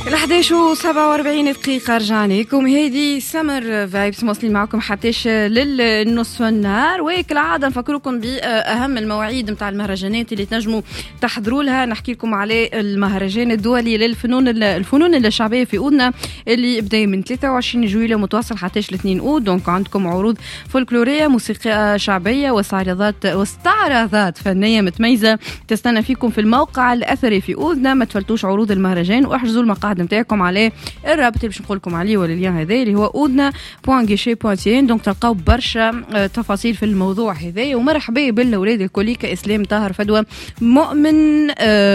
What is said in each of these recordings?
11:47 دقيقة رجعنا لكم. هذه سمر فايبس مواصلين معكم حتىش للنصف النهار. وكالعادة نفكركم بأهم المواعيد متاع المهرجانات اللي تنجموا تحضروا لها. نحكي لكم على المهرجان الدولي للفنون الشعبية في أودنا اللي بدأ من 23 جويلية متواصل حتىش ل 2 أود. دونك عندكم عروض فولكلورية، موسيقى شعبية، واستعراضات فنية متميزة تستنى فيكم في الموقع الأثري في أودنا. ما تفلتوش عروض المهرجان واحجزوا المقاعد نتاعكم على الرابط اللي باش نقول لكم عليه ولا اليوم هذا اللي هو oudna.guichet.cn. دونك تلقاو برشا تفاصيل في الموضوع هذا. ومرحبا بالاولاد الكل كاسلام، طاهر، فدوى، مؤمن،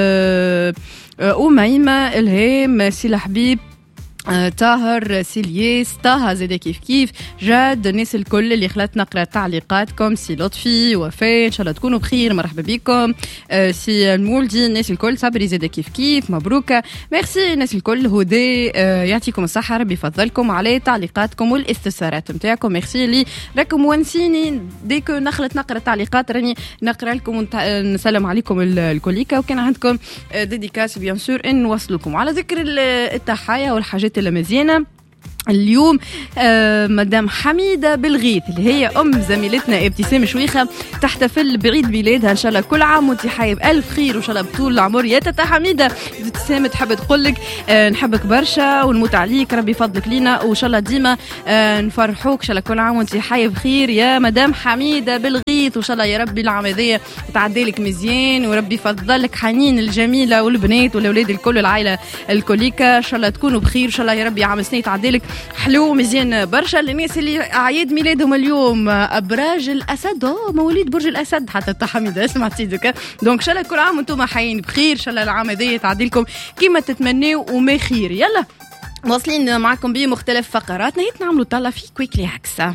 أميمة، إلهام، سي حبيب، طاهر، سيلياس، طه زاده كيف جاد، الناس الكل اللي خلات نقرا تعليقاتكم، سي لطفي، وفاء، ان شاء الله تكونوا بخير، مرحبا بكم. سي المولدي، الناس الكل، صبري زاده كيف مبروكه، ميرسي الناس الكل. هدى، يعطيكم الصحه، ربي يفضلكم على تعليقاتكم والاستفسارات نتاعكم. ميرسي اللي راكم ونسيني ديكو نخلط نقرا تعليقات راني نقرا لكم ونسلم عليكم الكوليكا. وكان عندكم ديديكاس بيان سور ان نوصلكم. على ذكر التحايا والحاجات اللي مزيانه اليوم، مدام حميدة بالغيث اللي هي أم زميلتنا ابتسام شويخة تحتفل بعيد ميلادها. إن شاء الله كل عام وانت حايب ألف خير وإن شاء الله بطول العمر. يا تتا حميدة، ابتسام تحب تقولك نحبك برشا ونموت عليك، ربي فضلك لينا وإن شاء الله ديما نفرحوك. إن شاء الله كل عام وانت حايب خير يا مدام حميدة بالغيث، وإن شاء الله يا ربي العام هذيا تعديلك مزيان وربي فضلك حنين الجميلة والبنات والأولاد الكل العائلة الكوليكا. إن شاء الله تكونوا بخير، إن شاء الله يا ربي عام سنة تعديلك حلو مزيان برشا. الناس اللي أعياد ميلادهم اليوم أبراج الأسد، مواليد برج الأسد حتى تحميدة سمعتي دوكا. دونك شاء الله كل عام وانتم حيين بخير، شاء الله العام هذا تعديلكم كيما تتمنوا وما خير. يلا واصلين معكم بمختلف فقراتنا. هيت نعملوا طلع في كويكلي هاكسا.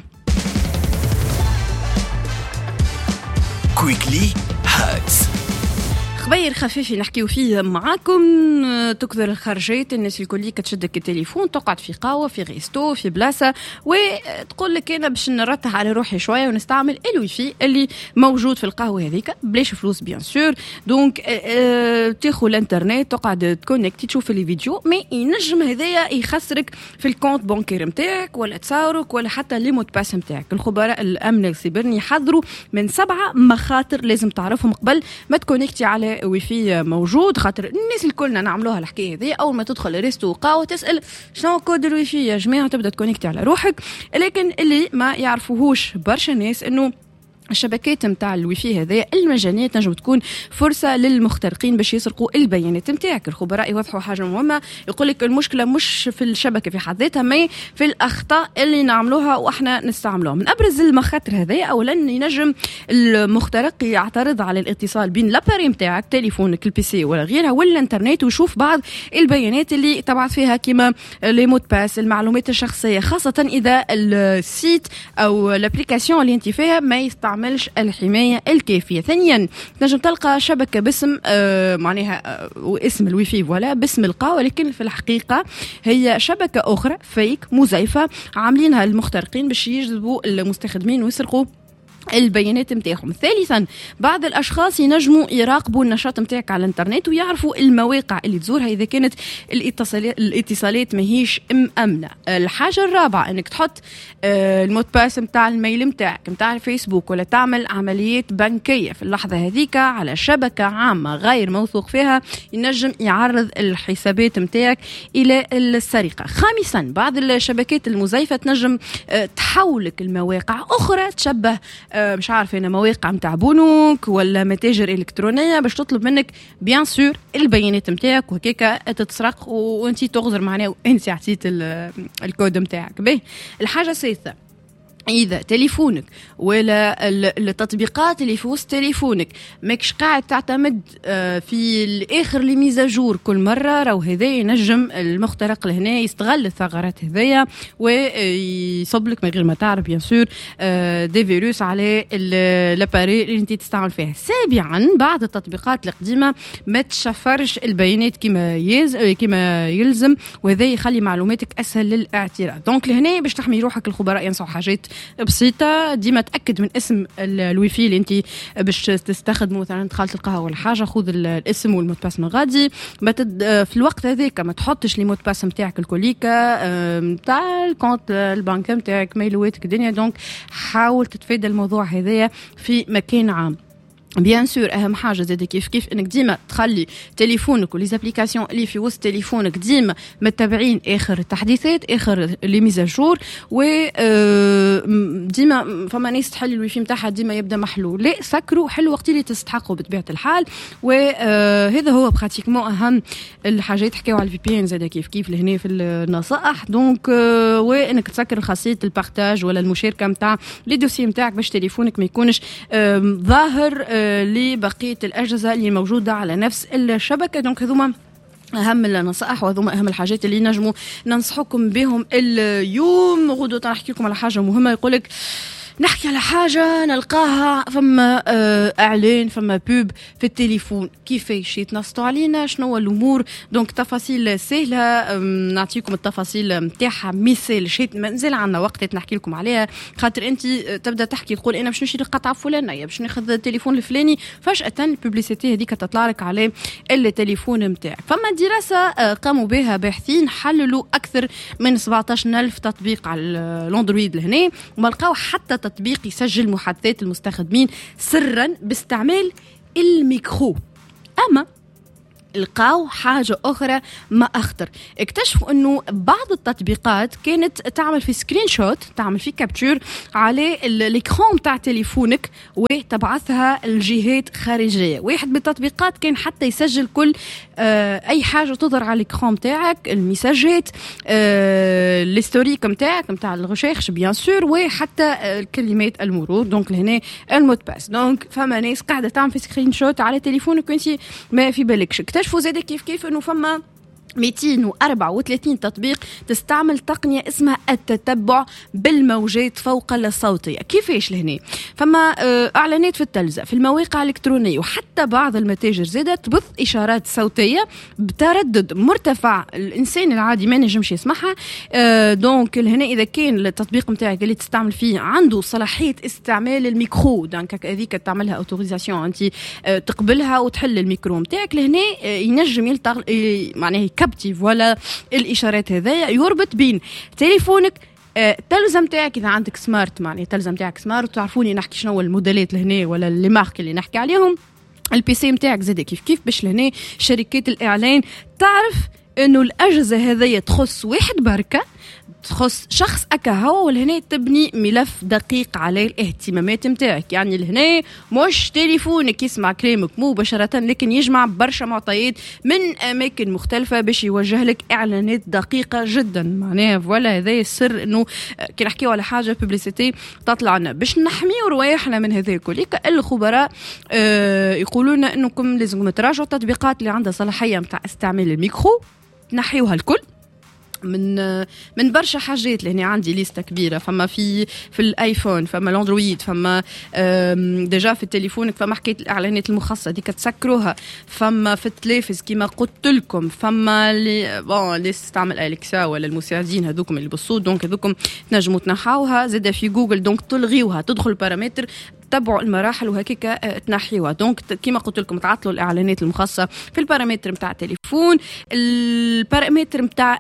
كويكلي هاكس، خبير خفيفي نحكيو فيه معاكم. تكثر الخرجات، الناس الكل كتشدك التليفون، تقعد في قهوه، في غيستو، في بلاصه، وتقول لك انا باش نرتاح على روحي شويه ونستعمل الويفي اللي موجود في القهوه هذيك بلاش فلوس بيان سور. دونك تاخذ الانترنت، تقعد تكونيكتي، تشوف لي فيديو، مي ينجم هذايا يخسرك في الكونت بانكير نتاعك ولا تصاورك ولا حتى لي مود باس نتاعك. الخبراء الامن السيبرني يحذروا من 7 مخاطر لازم تعرفهم قبل ما تكونيكتي على ويفي موجود. خاطر الناس الكلنا نعملوها الحكايه هذه، اول ما تدخل ريستو قهوه تسال شنو كود الويفي يا جماعه، تبدا تكونيكتي على روحك. لكن اللي ما يعرفوهوش برشا ناس انه الشبكات متاع الويفي هذه المجانية تنجم تكون فرصة للمخترقين باش يسرقوا البيانات متاعك. الخبراء يوضحوا حاجة مهمة، يقول لك المشكلة مش في الشبكة في حد ذاتها، ما في الأخطاء اللي نعملوها وإحنا نستعملوها. من أبرز المخاطر هذه، أولا ينجم المخترق يعترض على الاتصال بين لاباري متاعك، تليفونك، البيسي ولا غيرها، ولا الانترنت، ويشوف بعض البيانات اللي تبعث فيها كما لي مود باس، المعلومات الشخصية، خاصة إذا السيت أو الابليكاسيون اللي انت فيها ما يستعملش الحماية الكافية. ثانيا تنجم تلقى شبكة باسم معناها واسم الويفي ولا باسم القهوة، لكن في الحقيقة هي شبكة أخرى فيك مزيفة عاملينها المخترقين باش يجذبوا المستخدمين ويسرقوا البيانات متاعهم. ثالثا بعض الاشخاص ينجموا يراقبوا النشاط متاعك على الانترنت ويعرفوا المواقع اللي تزورها اذا كانت الاتصالات ماهيش امنه. الحاجه الرابعه انك تحط المود باس متاع الميل متاعك متاع الفيسبوك ولا تعمل عمليات بنكيه في اللحظه هذيك على شبكه عامه غير موثوق فيها، ينجم يعرض الحسابات متاعك الى السرقه. خامسا بعض الشبكات المزيفه تنجم تحولك المواقع اخرى تشبه مش عارفه انا مواقع متاع بنوك ولا متاجر الكترونيه باش تطلب منك بيان سور البيانات نتاعك، وهكاك تتسرق وانتي تغزر معناه وانتي عطيت الكود نتاعك. باهي الحاجه الثالثه، إذا تليفونك ولا التطبيقات اللي في وسط تليفونك ماكش قاعد تعتمد في الآخر لميزاجور كل مرة، راهو هذا ينجم المخترق لهنا يستغل الثغرات هذيا ويصب لك من غير ما تعرف بيان سور دي فيروس على الاباري اللي انت تستعمل فيها. سابعا بعض التطبيقات القديمة ما تشفرش البيانات كما يلزم، وهذا يخلي معلوماتك أسهل للاعتراض. دونك لهنا باش تحمي روحك الخبراء ينصحوا حاجات بسيطه. ديما تاكد من اسم الواي فاي اللي انت باش تستخدمه، مثلا دخلت القهوه ولا حاجه خذ الاسم والمود باس من غادي. في الوقت هذاك ما تحطش لي مود باس نتاعك الكوليكا نتاع الكونت البنك نتاعك ميلواتك الدنيا. دونك حاول تتفادى الموضوع هذايا في مكان عام. بيان سور اهم حاجه زاد كيف انك ديما تخلي تليفونك وليزابليكاسيون اللي في وسط تليفونك ديما متابعين اخر التحديثات، اخر لي ميزاجور. و ديما فما ناس تحلي الويفي نتاعها ديما يبدا محلول، لا سكروا حلو وقت اللي تستحقوا بطبيعه الحال. وهذا هو براتيكمون اهم الحاجات. حكاو على الفي بي ان زاد كيف لهنا في النصائح. دونك وانك تسكر خاصيه البارتاج ولا المشاركه نتاع لي دوسي نتاعك باش تليفونك ما يكونش ظاهر لبقية الأجهزة اللي موجودة على نفس الشبكة. دونك هذوما أهم النصائح وهذوما أهم الحاجات اللي نجموا ننصحكم بهم اليوم. غدوة نحكي لكم على حاجة مهمة. يقولك نحكي على حاجة نلقاها فما اعلان فما بوب في التليفون، كيفاش يتنصتوا علينا، شنو الامور. دونك تفاصيل سهله نعطيكم التفاصيل نتاعها مثال شيء مازال عندنا وقت نحكي لكم عليها. خاطر انت تبدا تحكي تقول انا باش نشري القطعه فلانه يا باش ناخذ التليفون الفلاني، فجاه البوبليسيتي هذيك تطلع لك على التليفون نتاعك. فما دراسه قاموا بها باحثين حللوا اكثر من 17,000 تطبيق على الاندرويد لهنا، وما لقاو حتى تطبيق يسجل محادثات المستخدمين سرا باستعمال الميكرو. أما لقاو حاجة أخرى ما أخطر، اكتشفوا أنه بعض التطبيقات كانت تعمل في سكرين شوت، تعمل في كابتشور على الإكران تاع تليفونك وتبعثها الجهات خارجية. واحد من التطبيقات كان حتى يسجل كل أي حاجة تظهر على الإكران تاعك، المساجات، الهيستوريك متاعك متاع الريشيرش بيان سور، وحتى الكلمات المرور. دونك لهنا المود باس. دونك فما ناس قاعدة تعمل في سكرين شوت على تليفونك وانت ما في بالكش. اكتشفوا زاد كيف انه فما 234 تطبيق تستعمل تقنية اسمها التتبع بالموجات فوق الصوتية. كيفاش لهنا؟ فما اعلانات في التلفزة، في المواقع الالكترونية، وحتى بعض المتاجر زادة تبث اشارات صوتية بتردد مرتفع الانسان العادي ما نجمش يسمعها. دونك لهنا اذا كان التطبيق نتاعك اللي تستعمل فيه عنده صلاحية استعمال الميكرو، دونك هذيك تعملها اوتوريزاسيون انت تقبلها وتحل الميكرو نتاعك، لهنا ينجم معناه كابتيف ولا الاشارات هذايا يربط بين تليفونك التلفزه نتاعك اذا عندك سمارت، معناها التلفزه نتاعك سمارت، تعرفوني نحكي شنو الموديلات لهنا ولا لي مارك اللي نحكي عليهم. البي سي نتاعك زاد كيف باش لهنا شركات الاعلان تعرف انه الاجهزه هذيا تخص واحد بركه، تخص شخص هو، ولهنا تبني ملف دقيق على الاهتمامات نتاعك. يعني لهنا مش تليفونك يسمع كلامك مباشرة، لكن يجمع برشا معطيات من أماكن مختلفة باش يوجه لك إعلانات دقيقة جدا. معناها فوالا هذا السر، إنه كي نحكيو على حاجة بوبليسيتي تطلع لنا باش نحميو روايحنا من هذا كليك. الخبراء يقولون إنكم لازم تراجعوا التطبيقات اللي عندها صلاحية متاع استعمال الميكرو، نحيوها الكل من برشا حاجات. لهنا عندي ليستة كبيرة، فما في الايفون، فما الاندرويد، فما ديجا في التليفون، فما حكاية الاعلانات المخصصة ديك تسكروها، فما في التلفز كما قلت لكم، فما اللي تستعمل اليكسا ولا المساعدين هذوكم اللي بالصوت، دونك هذوكم تنجموا تنحوها. زاده في جوجل دونك تلغيوها، تدخل البارامتر تبعوا المراحل وهكيك تنحيوها. دونك كما قلت لكم تعطلوا الاعلانات المخصصة في البارامتر نتاع التليفون، البارامتر نتاع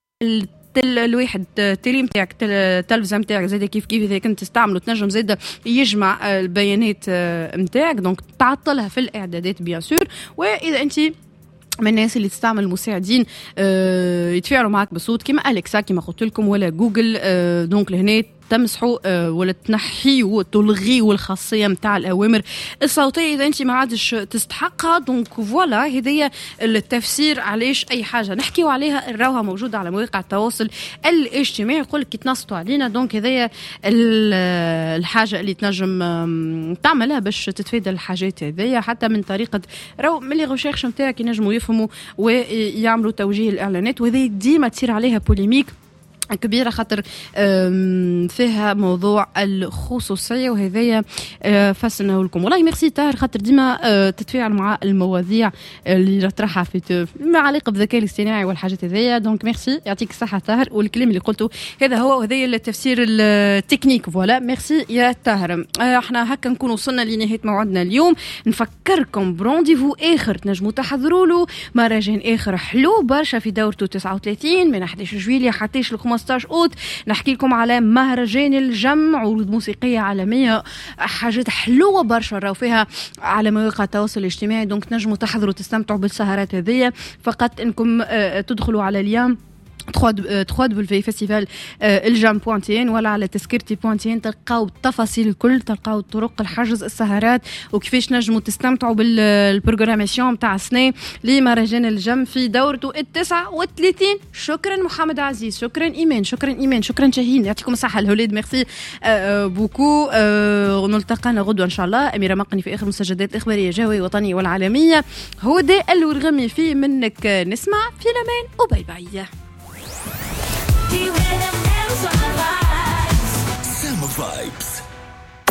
الواحد تيلي نتاعك، التلفزه نتاعك زاد كيف اذا كنت تستعمله تنجم زاد يجمع البيانات نتاعك، دونك تعطلها في الاعدادات بيان سور. واذا انت من الناس اللي تستعمل المساعدين يتفاعلوا معك بصوت كما أليكسا كما قلت لكم ولا جوجل، دونك لهنا تمسحوا ولا تنحيوا وتلغيوا الخاصيه نتاع الاوامر الصوتيه اذا انت ما عادش تستحقها. دونك فوالا هذه التفسير علاش اي حاجه نحكيوا عليها نراوها موجوده على مواقع التواصل الاجتماعي. يقول لك تنصتوا علينا، دونك هذه الحاجه اللي تنجم تعملها باش تتفادى الحاجات هذيا، حتى من طريقه ملي غوشيرش نتاعك ينجموا يفهموا ويعملوا توجيه الاعلانات. وهذه ديما تصير عليها بوليميك كبيرة خاطر فيها موضوع الخصوصية وهذايا فسناه لكم. والله ميرسي طاهر خاطر ديما تتفاعل مع المواضيع اللي نطرحها في ما علاقة بالذكاء الاصطناعي والحاجات هذيا. دونك ميرسي يعطيك الصحة طاهر. والكلام اللي قلته هذا هو وهذايا التفسير التكنيك. فوالا ميرسي يا طاهر. احنا هكا نكون وصلنا لنهاية موعدنا اليوم. نفكركم برانديفو اخر تنجموا تحضروا له مهرجان اخر حلو برشا في دورته 39 من 11 جويلية حتى 15 أوت. نحكي لكم على مهرجان الجمع عروض موسيقية عالمية حاجات حلوة برشا راهو فيها على مواقع التواصل الاجتماعي. دونك نجموا تحضروا تستمتعوا بالسهرات هذية فقط انكم تدخلوا على اليوم www.festival الجام.tn ولا على تذكرتي.tn تلقاو التفاصيل الكل تلقاو طرق الحجز السهرات وكيفاش نجموا تستمتعوا بالبروغراماسيون تاع السنة لمهرجان الجم في دورته 39. شكرا محمد عزيز شكرا إيمان شكرا شاهين يعطيكم الصحة الهوليد ميرسي بوكو. ونلتقانا غدوة إن شاء الله. أميرة مقني في آخر مستجدات الإخبارية جوي وطني والعالمية. هدى الورغمي في منك نسمع في الأمان وباي باي. Summer vibes.